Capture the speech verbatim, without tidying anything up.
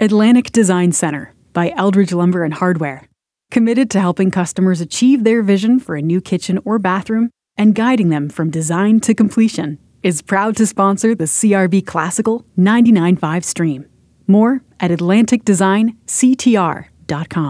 Atlantic Design Center by Eldridge Lumber and Hardware. Committed to helping customers achieve their vision for a new kitchen or bathroom and guiding them from design to completion, is proud to sponsor the C R B Classical ninety-nine point five stream. More at atlantic design c t r dot com.